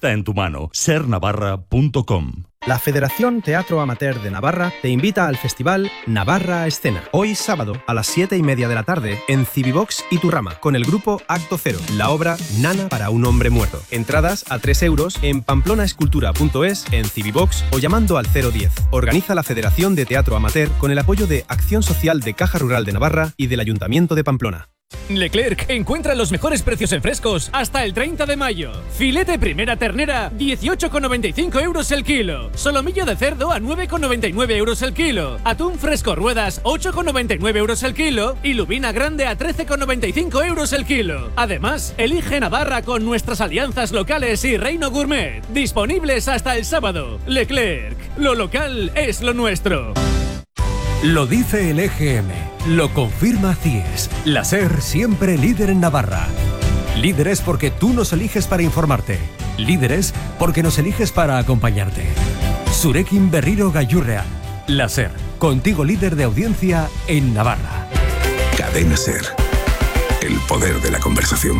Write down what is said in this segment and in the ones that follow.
está en tu mano. sernavarra.com. La Federación Teatro Amateur de Navarra te invita al festival Navarra a Escena. Hoy sábado a las 7:30 de la tarde en Civivox y Turrama con el grupo Acto Cero, la obra Nana para un hombre muerto. Entradas a 3 euros en pamplonaescultura.es, en Civivox o llamando al 010. Organiza la Federación de Teatro Amateur con el apoyo de Acción Social de Caja Rural de Navarra y del Ayuntamiento de Pamplona. Leclerc encuentra los mejores precios en frescos hasta el 30 de mayo. Filete primera ternera, 18,95 euros el kilo. Solomillo de cerdo a 9,99 euros el kilo. Atún fresco ruedas, 8,99 euros el kilo. Y lubina grande a 13,95 euros el kilo. Además, elige Navarra con nuestras alianzas locales y Reino Gourmet. Disponibles hasta el sábado. Leclerc, lo local es lo nuestro. Lo dice el EGM, lo confirma CIES. La SER siempre líder en Navarra. Líderes porque tú nos eliges para informarte. Líderes porque nos eliges para acompañarte. Zurekin Berriro Gailurrea. La SER, contigo líder de audiencia en Navarra. Cadena SER, el poder de la conversación.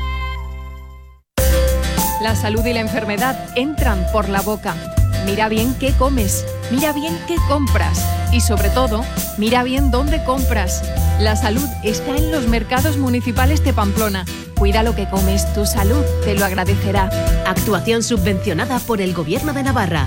La salud y la enfermedad entran por la boca. Mira bien qué comes, mira bien qué compras y sobre todo, mira bien dónde compras. La salud está en los mercados municipales de Pamplona. Cuida lo que comes, tu salud te lo agradecerá. Actuación subvencionada por el Gobierno de Navarra.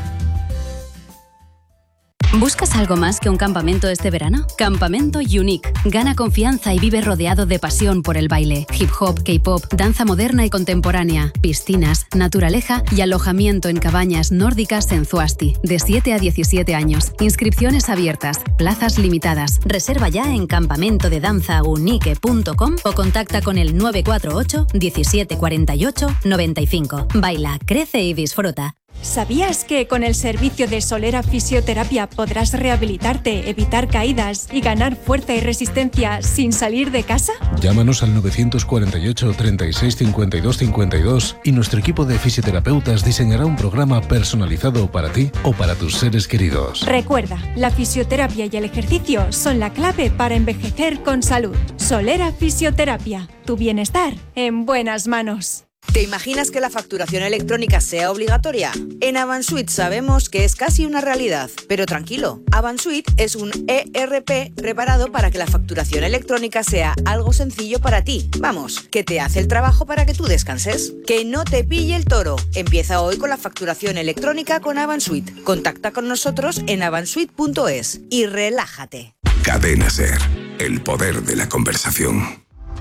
¿Buscas algo más que un campamento este verano? Campamento Unique. Gana confianza y vive rodeado de pasión por el baile, hip hop, K-pop, danza moderna y contemporánea, piscinas, naturaleja y alojamiento en cabañas nórdicas en Zuasti, de 7 a 17 años. Inscripciones abiertas, plazas limitadas. Reserva ya en campamentodedanzaunique.com o contacta con el 948 17 48 95. Baila, crece y disfruta. ¿Sabías que con el servicio de Solera Fisioterapia podrás rehabilitarte, evitar caídas y ganar fuerza y resistencia sin salir de casa? Llámanos al 948 36 52 52 y nuestro equipo de fisioterapeutas diseñará un programa personalizado para ti o para tus seres queridos. Recuerda, la fisioterapia y el ejercicio son la clave para envejecer con salud. Solera Fisioterapia, tu bienestar en buenas manos. ¿Te imaginas que la facturación electrónica sea obligatoria? En Avansuit sabemos que es casi una realidad, pero tranquilo, Avansuit es un ERP preparado para que la facturación electrónica sea algo sencillo para ti. Vamos, que te hace el trabajo para que tú descanses. Que no te pille el toro. Empieza hoy con la facturación electrónica con Avansuit. Contacta con nosotros en avansuit.es y relájate. Cadena SER, el poder de la conversación.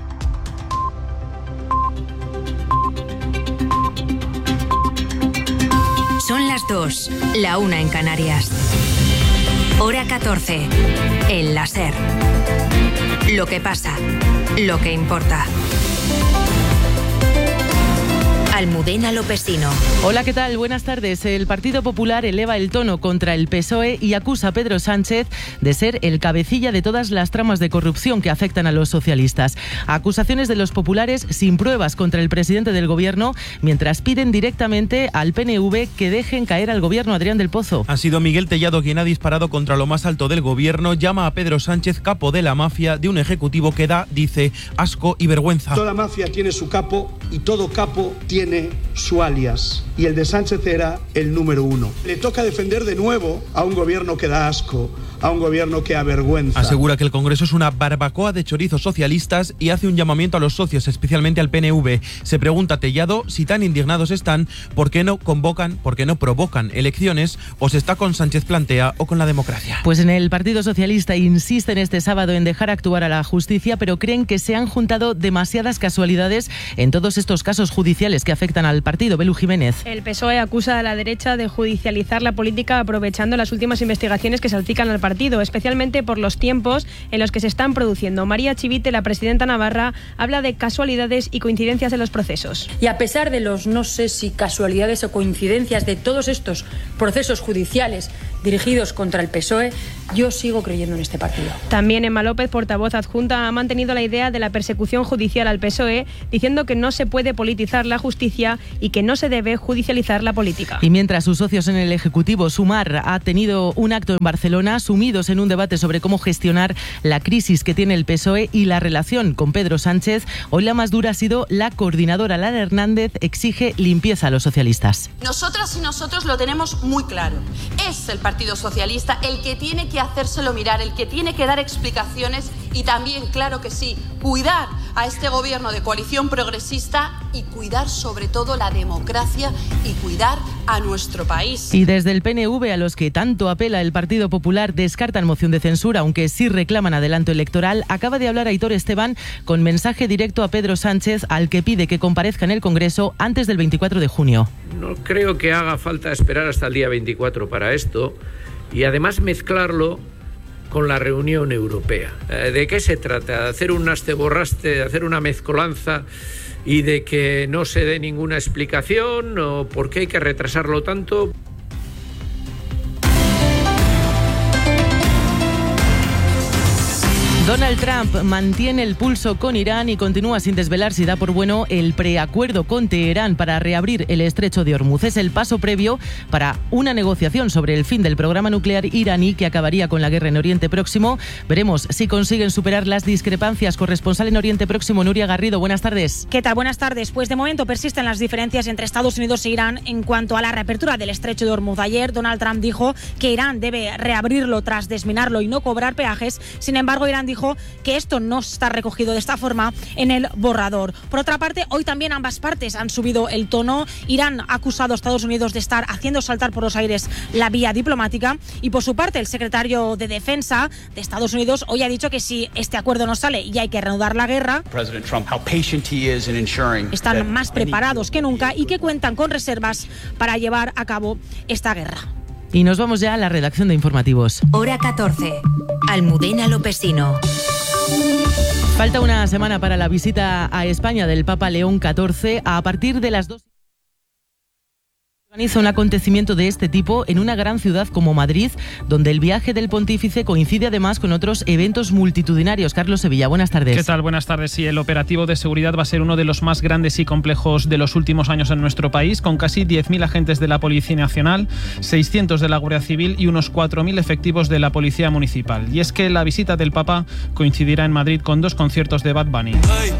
Son las 2, la 1 en Canarias. Hora 14, en la SER. Lo que pasa, lo que importa. Almudena Lopesino. Hola, ¿qué tal? Buenas tardes. El Partido Popular eleva el tono contra el PSOE y acusa a Pedro Sánchez de ser el cabecilla de todas las tramas de corrupción que afectan a los socialistas. Acusaciones de los populares sin pruebas contra el presidente del gobierno, mientras piden directamente al PNV que dejen caer al gobierno. Adrián del Pozo. Ha sido Miguel Tellado quien ha disparado contra lo más alto del gobierno. Llama a Pedro Sánchez capo de la mafia, de un ejecutivo que da, dice, asco y vergüenza. Toda mafia tiene su capo y todo capo tiene su alias, y el de Sánchez era el número 1. Le toca defender de nuevo a un gobierno que da asco, a un gobierno que avergüenza. Asegura que el Congreso es una barbacoa de chorizos socialistas y hace un llamamiento a los socios, especialmente al PNV. Se pregunta Tellado si tan indignados están, ¿por qué no convocan, por qué no provocan elecciones? ¿O se está con Sánchez Plantea o con la democracia? Pues en el Partido Socialista insisten este sábado en dejar actuar a la justicia, pero creen que se han juntado demasiadas casualidades en todos estos casos judiciales que afectan al partido. Belu Jiménez. El PSOE acusa a la derecha de judicializar la política aprovechando las últimas investigaciones que salpican al partido, especialmente por los tiempos en los que se están produciendo. María Chivite, la presidenta navarra, habla de casualidades y coincidencias en los procesos. Y a pesar de los, no sé si casualidades o coincidencias de todos estos procesos judiciales dirigidos contra el PSOE, Yo sigo creyendo en este partido. También Emma López, portavoz adjunta, ha mantenido la idea de la persecución judicial al PSOE, diciendo que no se puede politizar la justicia y que no se debe judicializar la política. Y mientras sus socios en el Ejecutivo, Sumar, ha tenido un acto en Barcelona, sumidos en un debate sobre cómo gestionar la crisis que tiene el PSOE y la relación con Pedro Sánchez, hoy la más dura ha sido la coordinadora Lara Hernández, exige limpieza a los socialistas. Nosotras y nosotros lo tenemos muy claro. Es el Partido Socialista el que tiene que hacérselo mirar, el que tiene que dar explicaciones y también, claro que sí, cuidar a este gobierno de coalición progresista y cuidar sobre todo la democracia y cuidar a nuestro país. Y desde el PNV, a los que tanto apela el Partido Popular, descartan moción de censura, aunque sí reclaman adelanto electoral. Acaba de hablar Aitor Esteban con mensaje directo a Pedro Sánchez, al que pide que comparezca en el Congreso antes del 24 de junio. No creo que haga falta esperar hasta el día 24 para esto y además mezclarlo con la reunión europea. ¿De qué se trata? ¿De hacer un asteborraste, de hacer una mezcolanza y de que no se dé ninguna explicación? ¿O por qué hay que retrasarlo tanto? Donald Trump mantiene el pulso con Irán y continúa sin desvelar si da por bueno el preacuerdo con Teherán para reabrir el estrecho de Hormuz. Es el paso previo para una negociación sobre el fin del programa nuclear iraní que acabaría con la guerra en Oriente Próximo. Veremos si consiguen superar las discrepancias. Corresponsal en Oriente Próximo, Nuria Garrido, buenas tardes. ¿Qué tal? Buenas tardes. Pues de momento persisten las diferencias entre Estados Unidos e Irán en cuanto a la reapertura del estrecho de Hormuz. Ayer Donald Trump dijo que Irán debe reabrirlo tras desminarlo y no cobrar peajes. Sin embargo, Irán dijo que esto no está recogido de esta forma en el borrador. Por otra parte, hoy también ambas partes han subido el tono. Irán ha acusado a Estados Unidos de estar haciendo saltar por los aires la vía diplomática y por su parte el secretario de Defensa de Estados Unidos hoy ha dicho que si este acuerdo no sale y hay que reanudar la guerra, están más preparados que nunca y que cuentan con reservas para llevar a cabo esta guerra. Y nos vamos ya a la redacción de informativos. Hora 14. Almudena Lopesino. Falta una semana para la visita a España del Papa León XIV. A partir de las 2 organiza un acontecimiento de este tipo en una gran ciudad como Madrid, donde el viaje del pontífice coincide además con otros eventos multitudinarios. Carlos Sevilla, buenas tardes. ¿Qué tal? Buenas tardes. Sí, el operativo de seguridad va a ser uno de los más grandes y complejos de los últimos años en nuestro país, con casi 10.000 agentes de la Policía Nacional, 600 de la Guardia Civil y unos 4.000 efectivos de la Policía Municipal. Y es que la visita del Papa coincidirá en Madrid con 2 conciertos de Bad Bunny.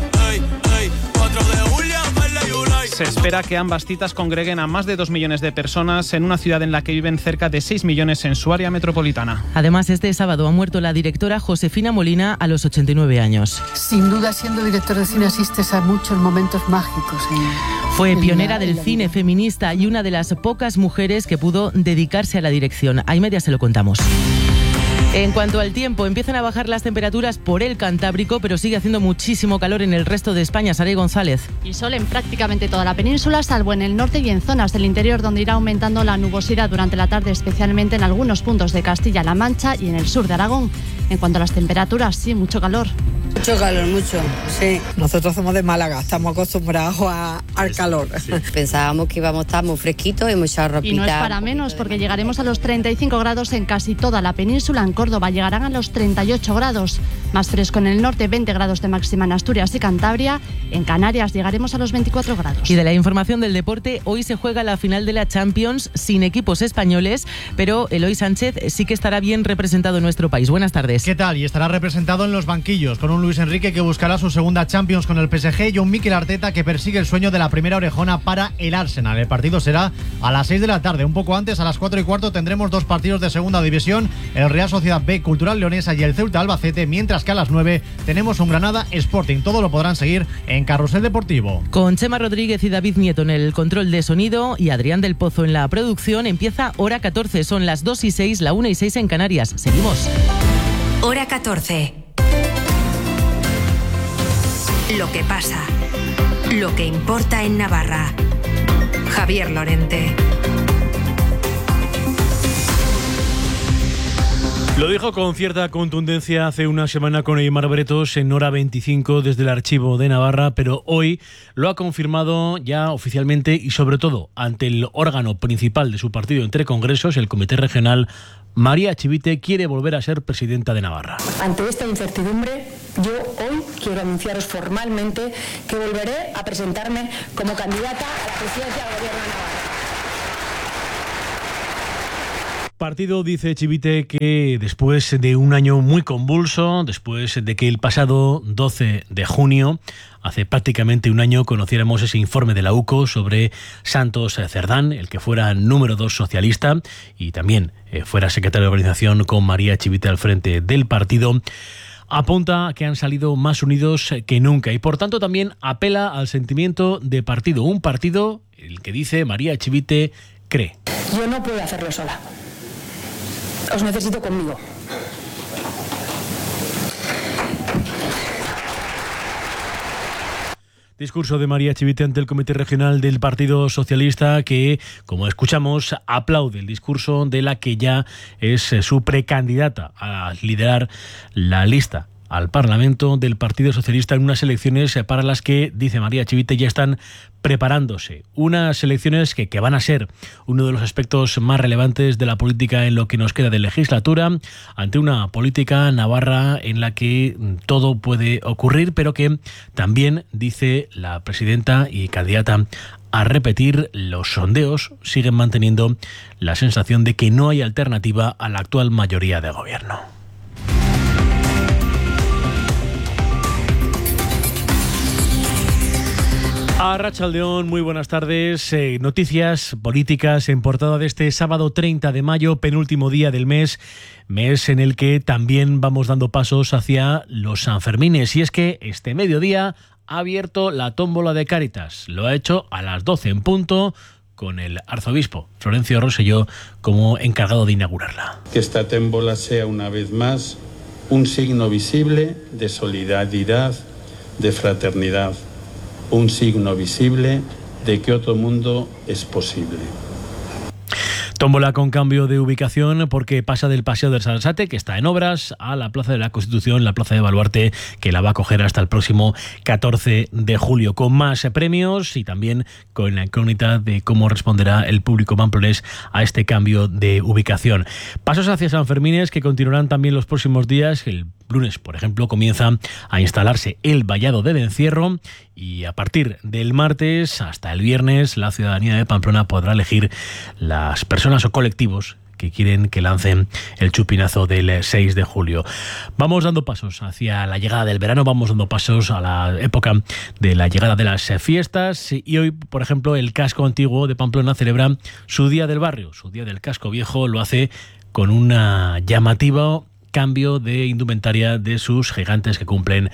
Se espera que ambas citas congreguen a más de 2 millones de personas en una ciudad en la que viven cerca de 6 millones en su área metropolitana. Además, este sábado ha muerto la directora Josefina Molina a los 89 años. Sin duda, siendo director de cine asistes a muchos momentos mágicos. Fue pionera del cine feminista y una de las pocas mujeres que pudo dedicarse a la dirección. A media se lo contamos. En cuanto al tiempo, empiezan a bajar las temperaturas por el Cantábrico, pero sigue haciendo muchísimo calor en el resto de España. Saray González. Y sol en prácticamente toda la península, salvo en el norte y en zonas del interior, donde irá aumentando la nubosidad durante la tarde, especialmente en algunos puntos de Castilla-La Mancha y en el sur de Aragón. En cuanto a las temperaturas, sí, mucho calor. Mucho calor, mucho, sí. Nosotros somos de Málaga, estamos acostumbrados al calor. Sí. Pensábamos que íbamos a estar muy fresquitos y mucha ropita. Y no es para menos, porque llegaremos a los 35 grados en casi toda la península. En Córdoba llegarán a los 38 grados. Más fresco en el norte, 20 grados de máxima en Asturias y Cantabria. En Canarias llegaremos a los 24 grados. Y de la información del deporte, hoy se juega la final de la Champions sin equipos españoles, pero Eloy Sánchez sí que estará bien representado en nuestro país. Buenas tardes. ¿Qué tal? Y estará representado en los banquillos, con un Luis Enrique que buscará su segunda Champions con el PSG y un Mikel Arteta que persigue el sueño de la primera orejona para el Arsenal. El partido será a las 6 de la tarde. Un poco antes, a las 4:15, tendremos 2 partidos de segunda división, el Real Sociedad B Cultural Leonesa y el Ceuta Albacete, mientras que a las 9 tenemos un Granada Sporting. Todo lo podrán seguir en Carrusel Deportivo. Con Chema Rodríguez y David Nieto en el control de sonido y Adrián del Pozo en la producción, empieza Hora 14. Son las 2:06, la 1:06 en Canarias. Seguimos. Hora 14. Lo que pasa, lo que importa en Navarra. Javier Lorente. Lo dijo con cierta contundencia hace una semana con Aimar Bretos en Hora 25 desde el Archivo de Navarra, pero hoy lo ha confirmado ya oficialmente y sobre todo ante el órgano principal de su partido entre congresos, el Comité Regional. María Chivite quiere volver a ser presidenta de Navarra. Ante esta incertidumbre, yo hoy quiero anunciaros formalmente que volveré a presentarme como candidata a la presidencia del Gobierno de Navarra. Partido, dice Chivite, que después de un año muy convulso, después de que el pasado 12 de junio, hace prácticamente un año, conociéramos ese informe de la UCO sobre Santos Cerdán, el que fuera número 2 socialista y también fuera secretario de organización con María Chivite al frente del partido, apunta a que han salido más unidos que nunca y por tanto también apela al sentimiento de partido, un partido el que dice María Chivite cree. Yo no puedo hacerlo sola. Os necesito conmigo. Discurso de María Chivite ante el Comité Regional del Partido Socialista que, como escuchamos, aplaude el discurso de la que ya es su precandidata a liderar la lista al Parlamento del Partido Socialista en unas elecciones para las que, dice María Chivite, ya están preparándose. Unas elecciones que van a ser uno de los aspectos más relevantes de la política en lo que nos queda de legislatura, ante una política navarra en la que todo puede ocurrir, pero que también, dice la presidenta y candidata a repetir, los sondeos siguen manteniendo la sensación de que no hay alternativa a la actual mayoría de gobierno. Arratsaldeon, muy buenas tardes. Noticias políticas en portada de este sábado 30 de mayo, penúltimo día del mes en el que también vamos dando pasos hacia los Sanfermines. Y es que este mediodía ha abierto la tómbola de Cáritas. Lo ha hecho a las 12 en punto, con el arzobispo Florencio Rosselló como encargado de inaugurarla. Que esta tómbola sea una vez más un signo visible de solidaridad, de fraternidad, un signo visible de que otro mundo es posible. Tómbola con cambio de ubicación porque pasa del Paseo del Sarasate, que está en obras, a la Plaza de la Constitución, la Plaza de Baluarte, que la va a coger hasta el próximo 14 de julio, con más premios y también con la incógnita de cómo responderá el público pamplonés a este cambio de ubicación. Pasos hacia Sanfermines que continuarán también los próximos días. El lunes, por ejemplo, comienza a instalarse el vallado del encierro y a partir del martes hasta el viernes la ciudadanía de Pamplona podrá elegir las personas o colectivos que quieren que lancen el chupinazo del 6 de julio. Vamos dando pasos hacia la llegada del verano, vamos dando pasos a la época de la llegada de las fiestas y hoy, por ejemplo, el casco antiguo de Pamplona celebra su Día del Barrio, su Día del Casco Viejo. Lo hace con una llamativa cambio de indumentaria de sus gigantes que cumplen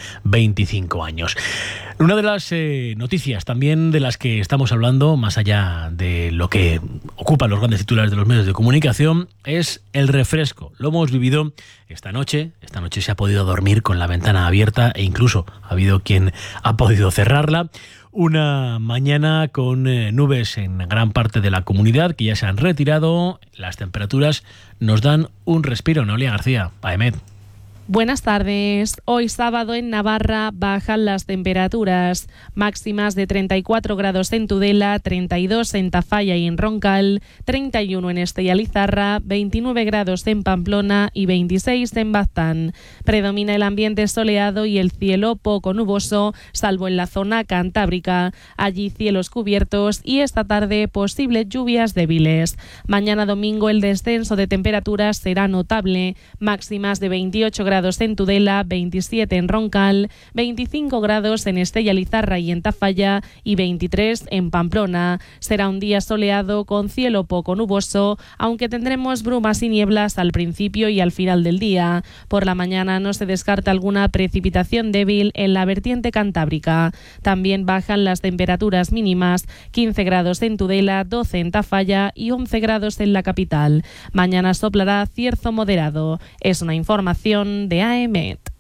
25 años. Una de las noticias también de las que estamos hablando, más allá de lo que ocupan los grandes titulares de los medios de comunicación, es el refresco. Lo hemos vivido esta noche. Esta noche se ha podido dormir con la ventana abierta e incluso ha habido quien ha podido cerrarla. Una mañana con nubes en gran parte de la comunidad que ya se han retirado. Las temperaturas nos dan un respiro. Noelia García, Paemet. Buenas tardes. Hoy sábado en Navarra bajan las temperaturas máximas de 34 grados en Tudela, 32 en Tafalla y en Roncal, 31 en Estella Lizarra, 29 grados en Pamplona y 26 en Baztán. Predomina el ambiente soleado y el cielo poco nuboso, salvo en la zona cantábrica. Allí cielos cubiertos y esta tarde posibles lluvias débiles. Mañana domingo el descenso de temperaturas será notable, máximas de 28 grados en Tudela, 27 en Roncal, 25 grados en Estella Lizarra y en Tafalla y 23 en Pamplona. Será un día soleado con cielo poco nuboso, aunque tendremos brumas y nieblas al principio y al final del día. Por la mañana no se descarta alguna precipitación débil en la vertiente cantábrica. También bajan las temperaturas mínimas, 15 grados en Tudela, 12 en Tafalla y 11 grados en la capital. Mañana soplará cierzo moderado. Es una información de AEMET.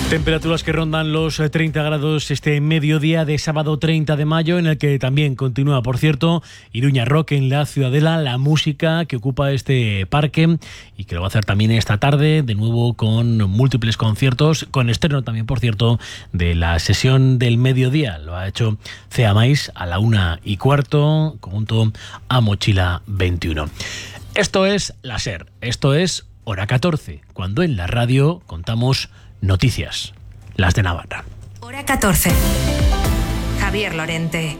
Temperaturas que rondan los 30 grados este mediodía de sábado 30 de mayo, en el que también continúa, por cierto, Iruña Rock en la Ciudadela, la música que ocupa este parque y que lo va a hacer también esta tarde, de nuevo con múltiples conciertos, con estreno también, por cierto, de la sesión del mediodía. Lo ha hecho Cea Mais a la 1:15, junto a Mochila 21. Esto es la SER, esto es Hora 14, cuando en la radio contamos noticias, las de Navarra. Hora 14. Javier Lorente.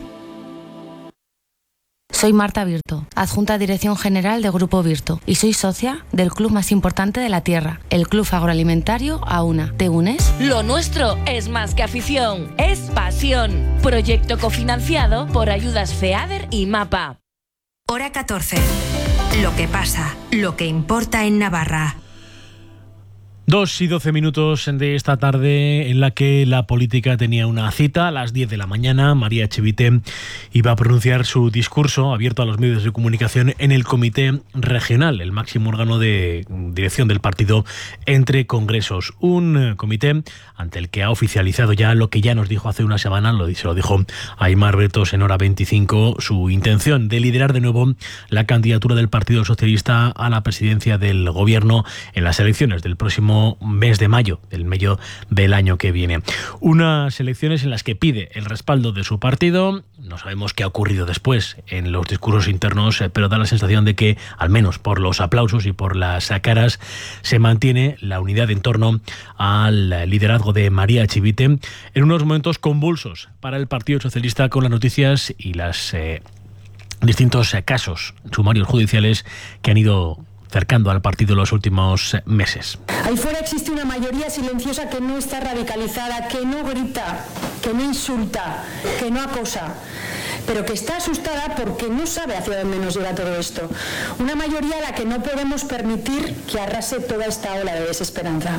Soy Marta Virto, adjunta a Dirección General de Grupo Virto, y soy socia del club más importante de la tierra, el Club Agroalimentario AUNA. ¿Te unes? Lo nuestro es más que afición, es pasión. Proyecto cofinanciado por ayudas FEADER y MAPA. Hora 14. Lo que pasa, lo que importa en Navarra. 2:12 de esta tarde, en la que la política tenía una cita a las 10 de la mañana. María Echevite iba a pronunciar su discurso abierto a los medios de comunicación en el Comité Regional, el máximo órgano de dirección del partido entre congresos. Un comité ante el que ha oficializado ya lo que ya nos dijo hace una semana, se lo dijo a Aimar Bretos en Hora 25, su intención de liderar de nuevo la candidatura del Partido Socialista a la presidencia del Gobierno en las elecciones del próximo mes de mayo, del medio del año que viene. Unas elecciones en las que pide el respaldo de su partido. No sabemos qué ha ocurrido después en los discursos internos, pero da la sensación de que, al menos por los aplausos y por las caras, se mantiene la unidad en torno al liderazgo de María Echevite en unos momentos convulsos para el Partido Socialista, con las noticias y los distintos casos sumarios judiciales que han ido cercando al partido en los últimos meses. Ahí fuera existe una mayoría silenciosa que no está radicalizada, que no grita, que no insulta, que no acosa, pero que está asustada porque no sabe hacia dónde nos lleva todo esto. Una mayoría a la que no podemos permitir que arrase toda esta ola de desesperanza.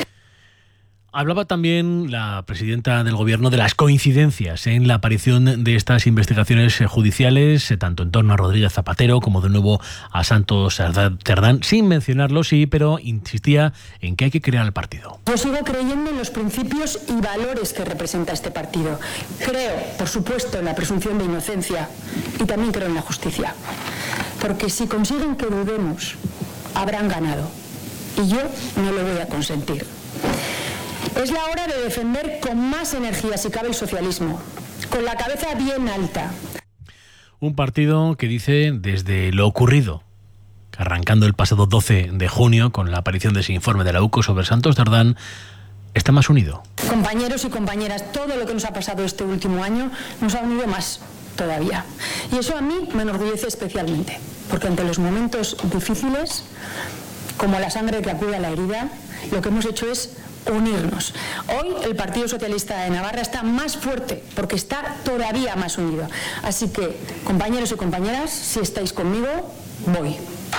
Hablaba también la presidenta del Gobierno de las coincidencias en la aparición de estas investigaciones judiciales, tanto en torno a Rodríguez Zapatero como de nuevo a Santos Cerdán, sin mencionarlo, sí, pero insistía en que hay que crear el partido. Yo sigo creyendo en los principios y valores que representa este partido. Creo, por supuesto, en la presunción de inocencia y también creo en la justicia. Porque si consiguen que dudemos, habrán ganado. Y yo no lo voy a consentir. Es la hora de defender con más energía, si cabe, el socialismo, con la cabeza bien alta. Un partido que dice, desde lo ocurrido, arrancando el pasado 12 de junio con la aparición de ese informe de la UCO sobre Santos Cerdán, está más unido. Compañeros y compañeras, todo lo que nos ha pasado este último año nos ha unido más todavía. Y eso a mí me enorgullece especialmente, porque ante los momentos difíciles, como la sangre que acude a la herida, lo que hemos hecho es unirnos. Hoy el Partido Socialista de Navarra está más fuerte porque está todavía más unido. Así que, compañeros y compañeras, si estáis conmigo, voy.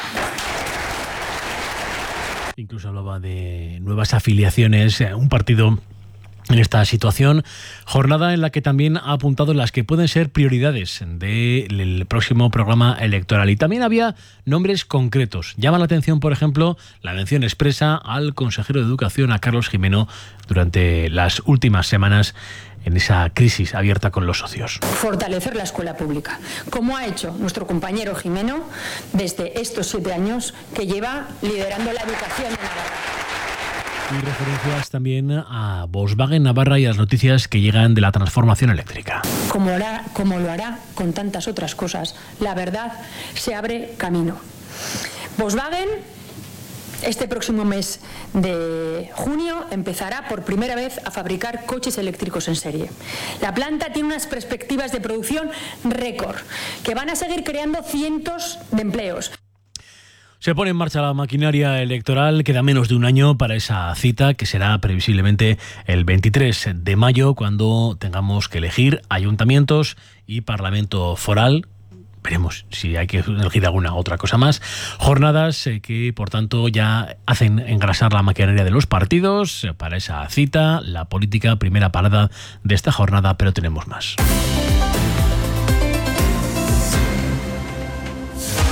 Incluso hablaba de nuevas afiliaciones, un partido en esta situación, jornada en la que también ha apuntado las que pueden ser prioridades del próximo programa electoral. Y también había nombres concretos. Llama la atención, por ejemplo, la mención expresa al consejero de Educación, a Carlos Gimeno, durante las últimas semanas en esa crisis abierta con los socios. Fortalecer la escuela pública, como ha hecho nuestro compañero Gimeno desde estos 7 años que lleva liderando la educación de Navarra. Y referencias también a Volkswagen Navarra y a las noticias que llegan de la transformación eléctrica. Como lo hará con tantas otras cosas, la verdad se abre camino. Volkswagen, este próximo mes de junio, empezará por primera vez a fabricar coches eléctricos en serie. La planta tiene unas perspectivas de producción récord, que van a seguir creando cientos de empleos. Se pone en marcha la maquinaria electoral, queda menos de un año para esa cita que será previsiblemente el 23 de mayo, cuando tengamos que elegir ayuntamientos y Parlamento Foral. Veremos si hay que elegir alguna otra cosa más. Jornadas que, por tanto, ya hacen engrasar la maquinaria de los partidos para esa cita. La política, primera parada de esta jornada, pero tenemos más.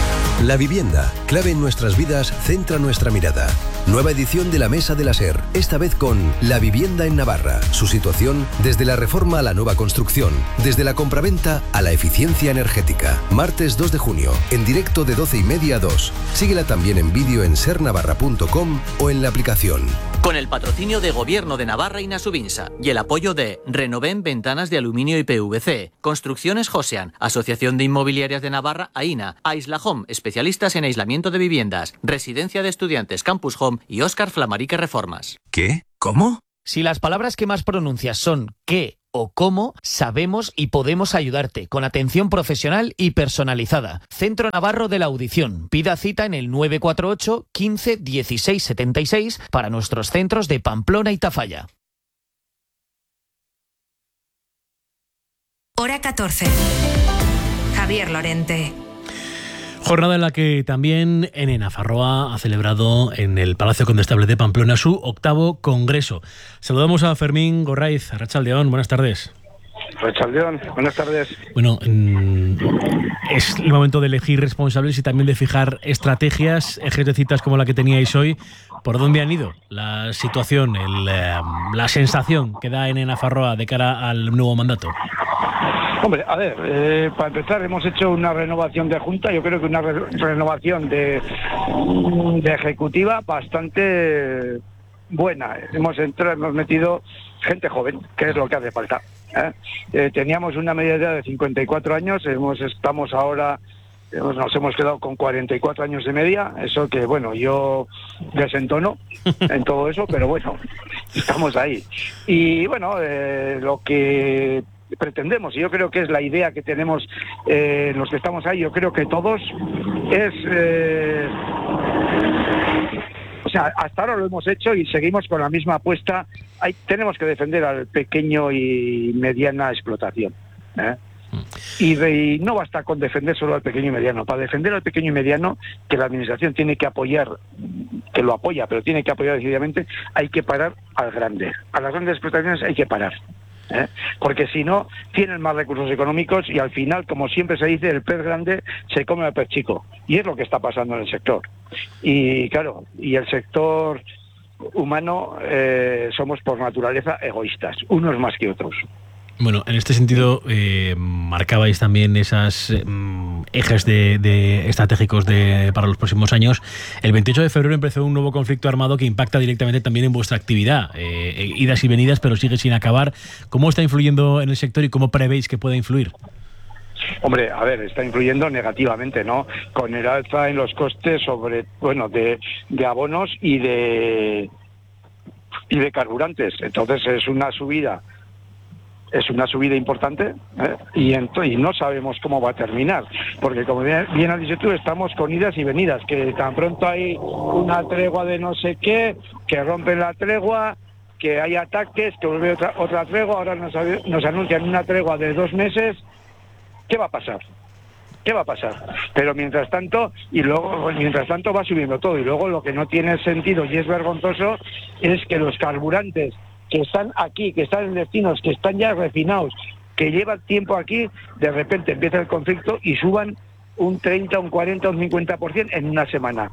La vivienda, clave en nuestras vidas, centra nuestra mirada. Nueva edición de la Mesa de la SER, esta vez con La vivienda en Navarra. Su situación desde la reforma a la nueva construcción, desde la compraventa a la eficiencia energética. Martes 2 de junio, en directo de 12:30 a 2. Síguela también en vídeo en sernavarra.com o en la aplicación. Con el patrocinio de Gobierno de Navarra y Nasubinsa y el apoyo de Renoven Ventanas de Aluminio y PVC, Construcciones Josean, Asociación de Inmobiliarias de Navarra, AINA, Aisla Home, especialistas en aislamiento de viviendas, Residencia de Estudiantes Campus Home y Óscar Flamarique Reformas. ¿Qué? ¿Cómo? Si las palabras que más pronuncias son qué o cómo, sabemos y podemos ayudarte con atención profesional y personalizada. Centro Navarro de la Audición. Pida cita en el 948 15 16 76 para nuestros centros de Pamplona y Tafalla. Hora 14. Javier Lorente. Jornada en la que también Enena Farroa ha celebrado en el Palacio Condestable de Pamplona su 8º congreso. Saludamos a Fermín Gorraiz, Arratsaldeón, buenas tardes. Arratsaldeón, buenas tardes. Bueno, es el momento de elegir responsables y también de fijar estrategias, ejes de citas como la que teníais hoy. ¿Por dónde han ido? La situación, la sensación que da Enena Farroa de cara al nuevo mandato. Hombre, a ver, para empezar hemos hecho una renovación de Junta, yo creo que una renovación de ejecutiva bastante buena. Hemos metido gente joven, que es lo que hace falta. Teníamos una media edad de 54 años, estamos ahora, nos hemos quedado con 44 años de media, eso que bueno, yo desentono en todo eso, pero bueno, estamos ahí. Y bueno, lo que pretendemos, y yo creo que es la idea que tenemos los que estamos ahí, yo creo que todos es o sea, hasta ahora lo hemos hecho y seguimos con la misma apuesta. Tenemos que defender al pequeño y mediana explotación, y no basta con defender solo al pequeño y mediano. Para defender al pequeño y mediano, que la administración tiene que apoyar, que lo apoya, pero tiene que apoyar decididamente, hay que parar al grande. A las grandes explotaciones hay que parar. Porque si no, tienen más recursos económicos y al final, como siempre se dice, el pez grande se come al pez chico. Y es lo que está pasando en el sector. Y claro, y el sector humano somos por naturaleza egoístas, unos más que otros. Bueno, en este sentido, marcabais también esas ejes de estratégicos para los próximos años. El 28 de febrero empezó un nuevo conflicto armado que impacta directamente también en vuestra actividad. Idas y venidas, pero sigue sin acabar. ¿Cómo está influyendo en el sector y cómo prevéis que pueda influir? Hombre, a ver, está influyendo negativamente, ¿no? Con el alza en los costes de abonos y de carburantes. Entonces es una subida importante, y no sabemos cómo va a terminar, porque como bien has dicho tú, estamos con idas y venidas, que tan pronto hay una tregua de no sé qué, que rompen la tregua, que hay ataques, que vuelve otra tregua, ahora nos anuncian una tregua de 2 meses. ¿Qué va a pasar? ¿Qué va a pasar? Pero mientras tanto va subiendo todo, y luego lo que no tiene sentido y es vergonzoso es que los carburantes que están aquí, que están en destinos, que están ya refinados, que llevan tiempo aquí, de repente empieza el conflicto y suban un 30, un 40, un 50% en una semana.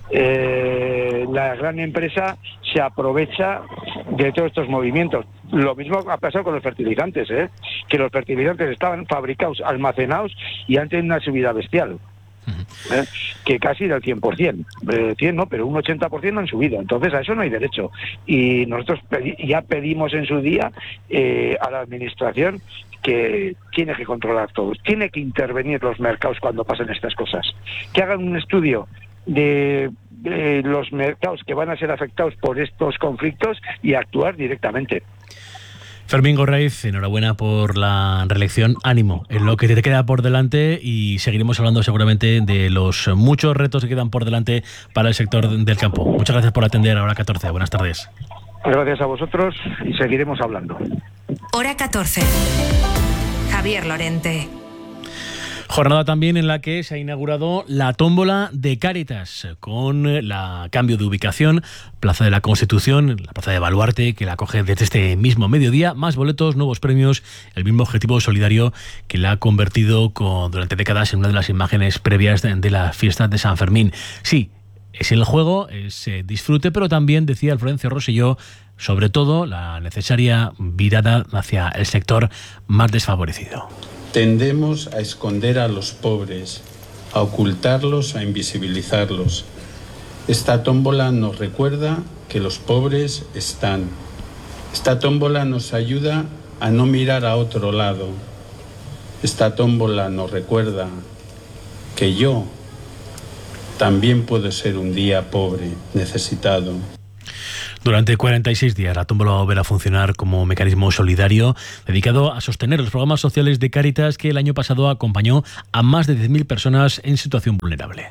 La gran empresa se aprovecha de todos estos movimientos. Lo mismo ha pasado con los fertilizantes, que los fertilizantes estaban fabricados, almacenados y han tenido una subida bestial. Que casi del 100%, 100 no, pero un 80% han subido. Entonces a eso no hay derecho. Y nosotros ya pedimos en su día a la administración que tiene que controlar todo, tiene que intervenir los mercados cuando pasen estas cosas, que hagan un estudio de los mercados que van a ser afectados por estos conflictos y actuar directamente. Fermín Gorraiz, enhorabuena por la reelección. Ánimo en lo que te queda por delante y seguiremos hablando seguramente de los muchos retos que quedan por delante para el sector del campo. Muchas gracias por atender a Hora 14. Buenas tardes. Gracias a vosotros y seguiremos hablando. Hora 14. Javier Lorente. Jornada también en la que se ha inaugurado la tómbola de Cáritas, con el cambio de ubicación, Plaza de la Constitución, la Plaza de Baluarte, que la acoge desde este mismo mediodía, más boletos, nuevos premios, el mismo objetivo solidario que la ha convertido durante décadas en una de las imágenes previas de la fiesta de San Fermín. Sí, es el juego, es disfrute, pero también, decía el Florencio Rosselló, sobre todo la necesaria virada hacia el sector más desfavorecido. Tendemos a esconder a los pobres, a ocultarlos, a invisibilizarlos. Esta tómbola nos recuerda que los pobres están. Esta tómbola nos ayuda a no mirar a otro lado. Esta tómbola nos recuerda que yo también puedo ser un día pobre, necesitado. Durante 46 días la tómbola va a volver a funcionar como mecanismo solidario dedicado a sostener los programas sociales de Cáritas, que el año pasado acompañó a más de 10.000 personas en situación vulnerable.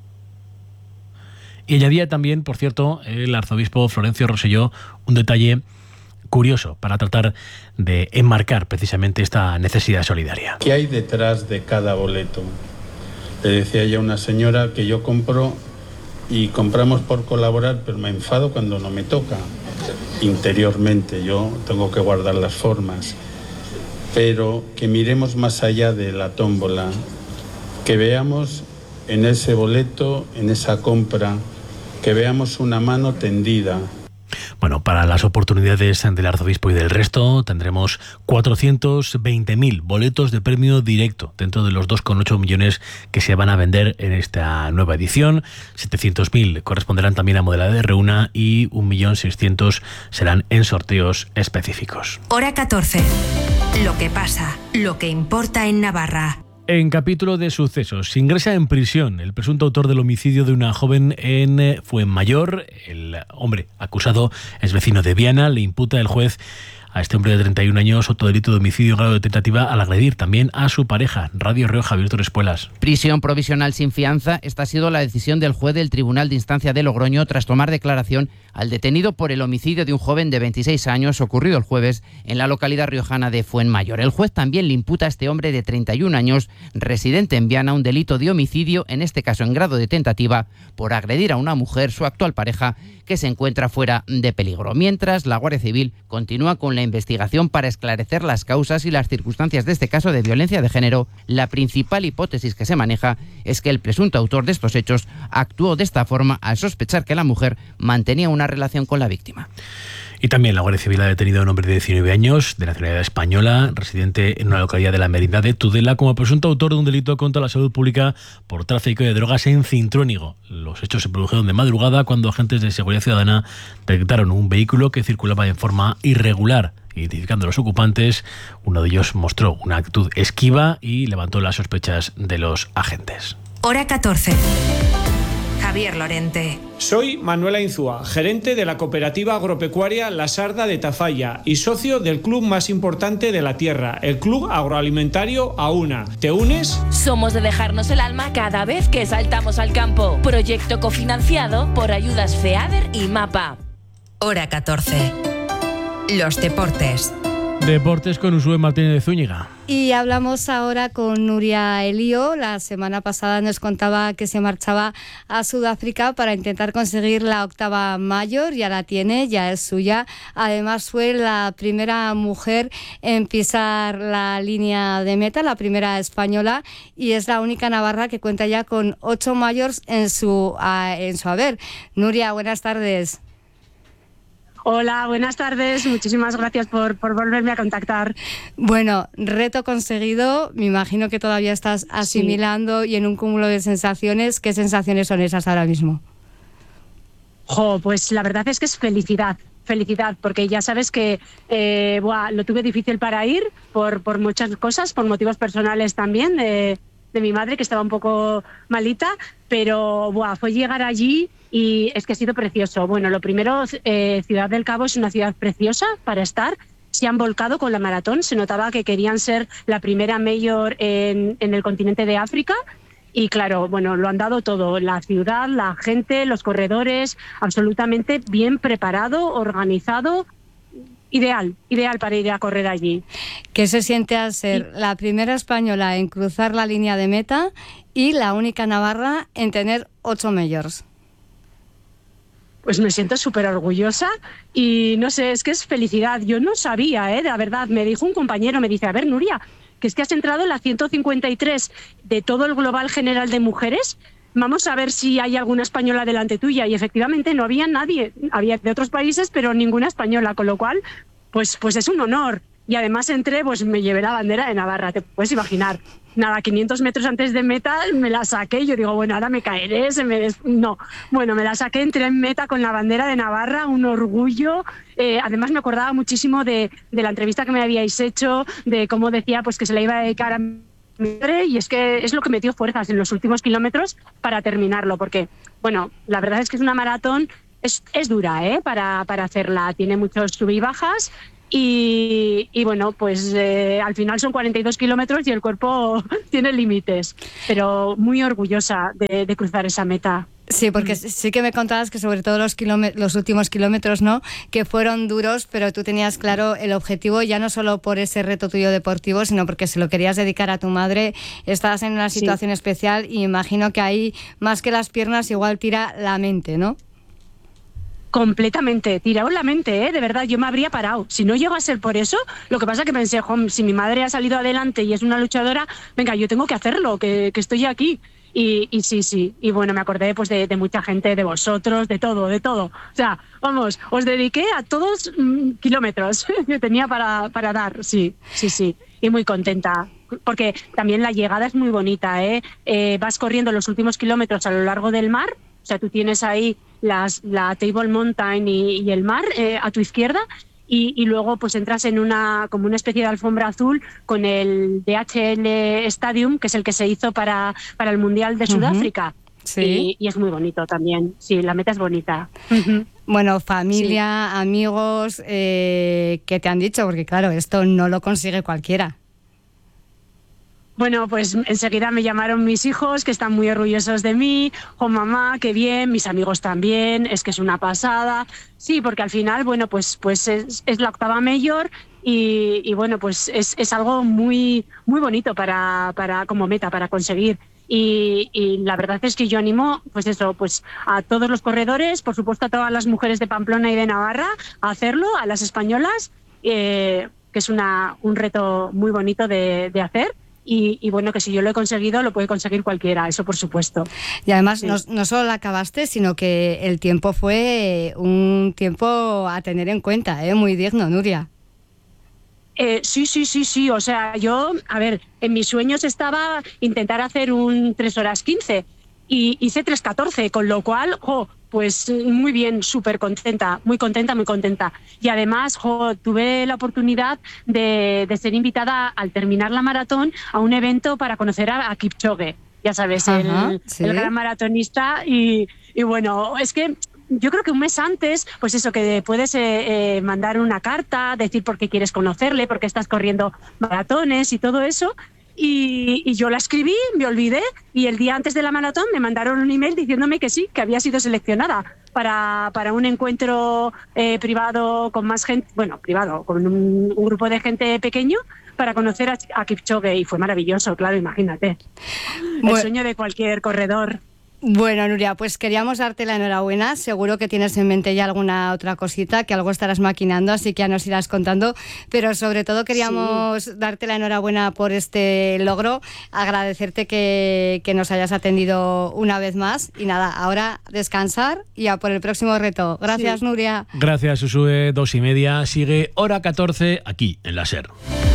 Y añadía también, por cierto, el arzobispo Florencio Rosselló, un detalle curioso para tratar de enmarcar precisamente esta necesidad solidaria. ¿Qué hay detrás de cada boleto? Le decía ya a una señora que yo compro y compramos por colaborar, pero me enfado cuando no me toca. Interiormente yo tengo que guardar las formas, pero que miremos más allá de la tómbola, que veamos en ese boleto, en esa compra, que veamos una mano tendida. Bueno, para las oportunidades del arzobispo y del resto tendremos 420.000 boletos de premio directo dentro de los 2,8 millones que se van a vender en esta nueva edición. 700.000 corresponderán también a Modela de Reúna y 1.600.000 serán en sorteos específicos. Hora 14. Lo que pasa, lo que importa en Navarra. En capítulo de sucesos, se ingresa en prisión el presunto autor del homicidio de una joven en Fuenmayor. El hombre acusado es vecino de Viana. Le imputa el juez a este hombre de 31 años otro delito de homicidio en grado de tentativa al agredir también a su pareja. Radio Rioja, Javier Torres Puelas. Prisión provisional sin fianza. Esta ha sido la decisión del juez del Tribunal de Instancia de Logroño tras tomar declaración al detenido por el homicidio de un joven de 26 años ocurrido el jueves en la localidad riojana de Fuenmayor. El juez también le imputa a este hombre de 31 años, residente en Viana, un delito de homicidio, en este caso en grado de tentativa, por agredir a una mujer, su actual pareja, que se encuentra fuera de peligro. Mientras, la Guardia Civil continúa con la investigación para esclarecer las causas y las circunstancias de este caso de violencia de género. La principal hipótesis que se maneja es que el presunto autor de estos hechos actuó de esta forma al sospechar que la mujer mantenía una relación con la víctima. Y también la Guardia Civil ha detenido a un hombre de 19 años, de nacionalidad española, residente en una localidad de la Merindad de Tudela, como presunto autor de un delito contra la salud pública por tráfico de drogas en Cintrónigo. Los hechos se produjeron de madrugada cuando agentes de seguridad ciudadana detectaron un vehículo que circulaba en forma irregular. Identificando a los ocupantes, uno de ellos mostró una actitud esquiva y levantó las sospechas de los agentes. Hora 14. Javier Lorente. Soy Manuela Inzúa, gerente de la cooperativa agropecuaria La Sarda de Tafalla y socio del club más importante de la tierra, el Club Agroalimentario AUNA. ¿Te unes? Somos de dejarnos el alma cada vez que saltamos al campo. Proyecto cofinanciado por ayudas FEADER y MAPA. Hora 14. Los deportes. Deportes con Usue Martínez de Zúñiga. Y hablamos ahora con Nuria Elío. La semana pasada nos contaba que se marchaba a Sudáfrica para intentar conseguir la octava mayor. Ya la tiene, ya es suya. Además fue la primera mujer en pisar la línea de meta, la primera española, y es la única navarra que cuenta ya con 8 mayores en su haber. Nuria, buenas tardes. Hola, buenas tardes. Muchísimas gracias por volverme a contactar. Bueno, reto conseguido. Me imagino que todavía estás asimilando y en un cúmulo de sensaciones. ¿Qué sensaciones son esas ahora mismo? Pues la verdad es que es felicidad, porque ya sabes que lo tuve difícil para ir por muchas cosas, por motivos personales también, de mi madre, que estaba un poco malita, pero fue llegar allí y es que ha sido precioso. Bueno, lo primero, Ciudad del Cabo es una ciudad preciosa para estar. Se han volcado con la maratón, se notaba que querían ser la primera mayor en el continente de África. Y claro, lo han dado todo, la ciudad, la gente, los corredores, absolutamente bien preparado, organizado. ideal para ir a correr allí. ¿Qué se siente al ser la primera española en cruzar la línea de meta y la única navarra en tener 8 majors? Pues me siento súper orgullosa y no sé, es que es felicidad. Yo no sabía, la verdad, me dijo un compañero, me dice, a ver, Nuria, que es que has entrado en la 153 de todo el global general de mujeres. Vamos a ver si hay alguna española delante tuya. Y efectivamente no había nadie, había de otros países, pero ninguna española, con lo cual, pues es un honor. Y además entré, pues me llevé la bandera de Navarra, te puedes imaginar. Nada, 500 metros antes de meta me la saqué. Yo digo, bueno, ahora me caeré, no. Bueno, me la saqué, entré en meta con la bandera de Navarra, un orgullo. Además me acordaba muchísimo de la entrevista que me habíais hecho, de cómo decía pues que se la iba a dedicar a mi madre, y es que es lo que me dio fuerzas en los últimos kilómetros para terminarlo, porque, bueno, la verdad es que es una maratón, es dura, para hacerla, tiene muchos sub y bajas. Y bueno, pues al final son 42 kilómetros y el cuerpo tiene límites, pero muy orgullosa de cruzar esa meta. Sí, porque sí que me contabas que sobre todo los últimos kilómetros, ¿no?, que fueron duros, pero tú tenías claro el objetivo, ya no solo por ese reto tuyo deportivo, sino porque se lo querías dedicar a tu madre. Estabas en una situación especial y imagino que ahí, más que las piernas, igual tira la mente, ¿no? Completamente, tirado la mente, de verdad, yo me habría parado. Si no llego a ser por eso, lo que pasa es que pensé, si mi madre ha salido adelante y es una luchadora, venga, yo tengo que hacerlo, que estoy aquí. Y sí, y bueno, me acordé pues de mucha gente, de vosotros, de todo. O sea, vamos, os dediqué a todos kilómetros que tenía para dar, sí, y muy contenta. Porque también la llegada es muy bonita, vas corriendo los últimos kilómetros a lo largo del mar, o sea, tú tienes ahí la Table Mountain y el mar a tu izquierda, y luego pues entras en como una especie de alfombra azul con el DHL Stadium, que es el que se hizo para el Mundial de Sudáfrica. Sí. Y es muy bonito también, sí, la meta es bonita. Bueno, familia, amigos, ¿qué te han dicho? Porque claro, esto no lo consigue cualquiera. Bueno, pues enseguida me llamaron mis hijos, que están muy orgullosos de mí. Mamá, qué bien, mis amigos también, es que es una pasada. Sí, porque al final, bueno, pues es la octava mayor y bueno, pues es algo muy, muy bonito para como meta, para conseguir. Y la verdad es que yo animo, pues a todos los corredores, por supuesto a todas las mujeres de Pamplona y de Navarra, a hacerlo, a las españolas, que es un reto muy bonito de hacer. Y bueno, que si yo lo he conseguido, lo puede conseguir cualquiera, eso por supuesto. Y además no solo la acabaste, sino que el tiempo fue un tiempo a tener en cuenta, muy digno, Nuria. Sí, o sea, yo, a ver, en mis sueños estaba intentar hacer un 3 horas 15 y hice 3:14, con lo cual, pues muy bien, súper contenta, muy contenta. Y además, tuve la oportunidad de ser invitada al terminar la maratón a un evento para conocer a Kipchoge, ya sabes, el gran maratonista. Y bueno, es que yo creo que un mes antes, pues eso, que puedes mandar una carta, decir por qué quieres conocerle, por qué estás corriendo maratones y todo eso. Y yo la escribí, me olvidé, y el día antes de la maratón me mandaron un email diciéndome que sí, que había sido seleccionada para un encuentro privado con más gente, privado, con un grupo de gente pequeño, para conocer a Kipchoge, y fue maravilloso, claro, imagínate. El sueño de cualquier corredor. Bueno, Nuria, pues queríamos darte la enhorabuena. Seguro que tienes en mente ya alguna otra cosita, que algo estarás maquinando, así que ya nos irás contando. Pero sobre todo queríamos darte la enhorabuena por este logro, agradecerte que nos hayas atendido una vez más. Y nada, ahora descansar y a por el próximo reto. Gracias, Nuria. Gracias, Susue. 2:30. Sigue hora 14 aquí en la SER.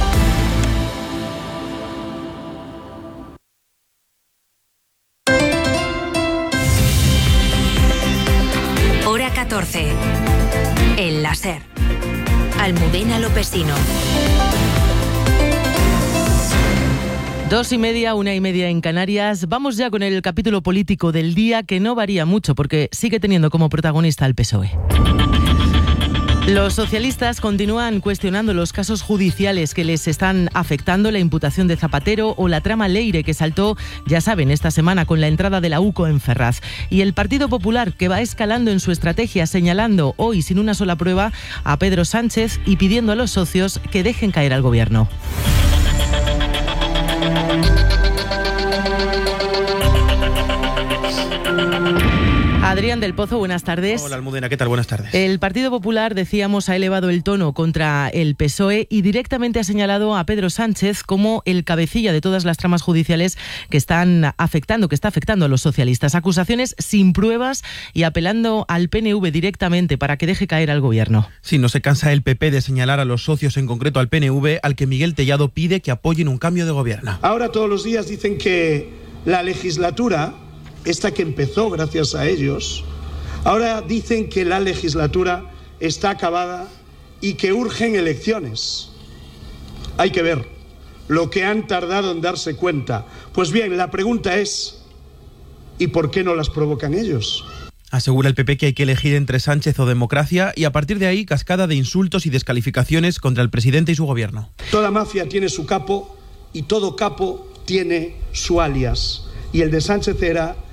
Hora 14. El láser. Almudena Lopesino. 2:30, 1:30 en Canarias. Vamos ya con el capítulo político del día, que no varía mucho porque sigue teniendo como protagonista al PSOE. Los socialistas continúan cuestionando los casos judiciales que les están afectando, la imputación de Zapatero o la trama Leire que saltó, ya saben, esta semana con la entrada de la UCO en Ferraz. Y el Partido Popular, que va escalando en su estrategia, señalando hoy sin una sola prueba a Pedro Sánchez y pidiendo a los socios que dejen caer al gobierno. Adrián del Pozo, buenas tardes. Hola Almudena, ¿qué tal? Buenas tardes. El Partido Popular, decíamos, ha elevado el tono contra el PSOE y directamente ha señalado a Pedro Sánchez como el cabecilla de todas las tramas judiciales que está afectando a los socialistas. Acusaciones sin pruebas y apelando al PNV directamente para que deje caer al gobierno. Sí, no se cansa el PP de señalar a los socios, en concreto al PNV, al que Miguel Tellado pide que apoyen un cambio de gobierno. Ahora todos los días dicen que la legislatura, esta que empezó gracias a ellos, ahora dicen que la legislatura está acabada y que urgen elecciones. Hay que ver lo que han tardado en darse cuenta. Pues bien, la pregunta es, ¿y por qué no las provocan ellos? Asegura el PP que hay que elegir entre Sánchez o democracia y a partir de ahí cascada de insultos y descalificaciones contra el presidente y su gobierno. Toda mafia tiene su capo y todo capo tiene su alias. Y el de Sánchez era